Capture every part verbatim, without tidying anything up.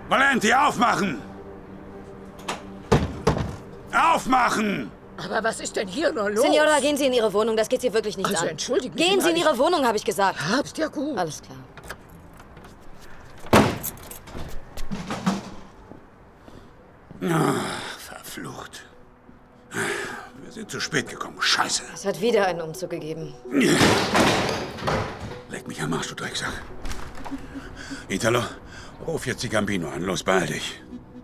Valenti, aufmachen! Aufmachen! Aber was ist denn hier nur los? Senora, gehen Sie in Ihre Wohnung. Das geht Sie wirklich nichts also, an. entschuldigen Sie. Gehen Sie in Ihre Wohnung, habe ich gesagt. Ja, ist ja gut. Alles klar. Ach, verflucht. Wir sind zu spät gekommen. Scheiße. Es hat wieder einen Umzug gegeben. Leg mich am Arsch, du Drecksack. Italo, ruf jetzt die Gambino an. Los, beeil dich.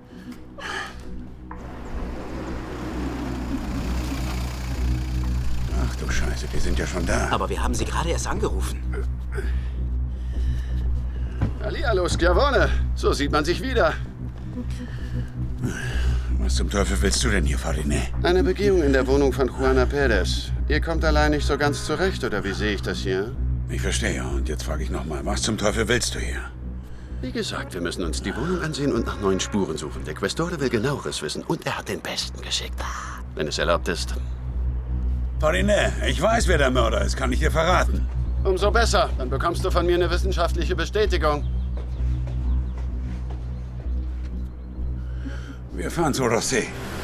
Ach du Scheiße, die sind ja schon da. Aber wir haben sie gerade erst angerufen. Hallihallo, Schiavone. So sieht man sich wieder. Was zum Teufel willst du denn hier, Farine? Eine Begehung in der Wohnung von Juana Perez. Ihr kommt allein nicht so ganz zurecht, oder wie sehe ich das hier? Ich verstehe. Und jetzt frage ich nochmal, was zum Teufel willst du hier? Wie gesagt, wir müssen uns die Wohnung ansehen und nach neuen Spuren suchen. Der Questore will Genaueres wissen und er hat den Besten geschickt. Wenn es erlaubt ist. Farine, ich weiß, wer der Mörder ist. Kann ich dir verraten. Umso besser. Dann bekommst du von mir eine wissenschaftliche Bestätigung. Wir fahren zu Rosé.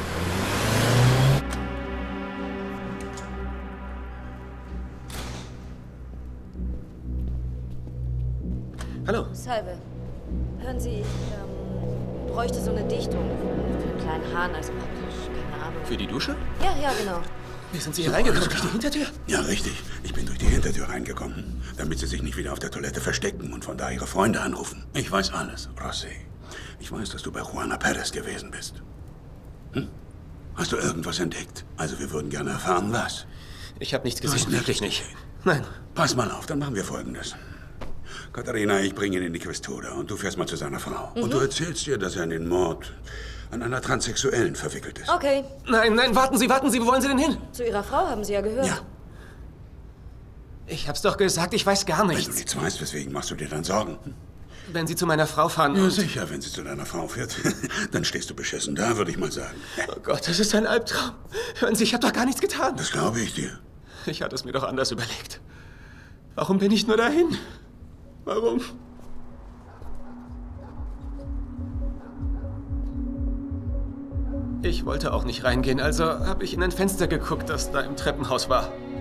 Hallo. Salve. Hören Sie, ich ähm, bräuchte so eine Dichtung für einen kleinen Hahn, also praktisch, keine Ahnung. Für die Dusche? Ja, ja, genau. Wie sind Sie hier reingekommen? Durch die Hintertür? Ja, richtig. Ich bin durch die Hintertür reingekommen, damit Sie sich nicht wieder auf der Toilette verstecken und von da Ihre Freunde anrufen. Ich weiß alles, Rosé. Ich weiß, dass du bei Juana Perez gewesen bist. Hm? Hast du irgendwas entdeckt? Also wir würden gerne erfahren, was. Ich habe nichts Du hast gesehen, wirklich nichts nicht. gesehen. Nein. Pass mal auf, dann machen wir Folgendes. Katharina, ich bringe ihn in die Questura und du fährst mal zu seiner Frau. Mhm. Und du erzählst ihr, dass er in den Mord an einer Transsexuellen verwickelt ist. Okay. Nein, nein, warten Sie, warten Sie, wo wollen Sie denn hin? Zu Ihrer Frau haben Sie ja gehört. Ja. Ich hab's doch gesagt, ich weiß gar Wenn du nichts. nichts weißt, weswegen machst du dir dann Sorgen? Hm? Wenn Sie zu meiner Frau fahren Ja, und... sicher, wenn sie zu deiner Frau fährt. Dann stehst du beschissen da, würde ich mal sagen. Oh Gott, das ist ein Albtraum. Hören Sie, ich habe doch gar nichts getan. Das glaube ich dir. Ich hatte es mir doch anders überlegt. Warum bin ich nur dahin? Warum? Ich wollte auch nicht reingehen, also habe ich in ein Fenster geguckt, das da im Treppenhaus war.